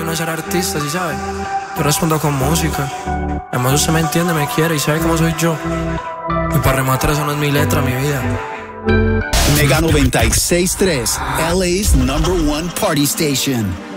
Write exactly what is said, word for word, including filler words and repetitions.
no es ser artista, ¿sí sabes? Yo respondo con música. Además usted me entiende, me quiere y sabe cómo soy yo. Y para rematar eso no es mi letra, mi vida. Mega noventa y seis punto tres, L A's number one party station.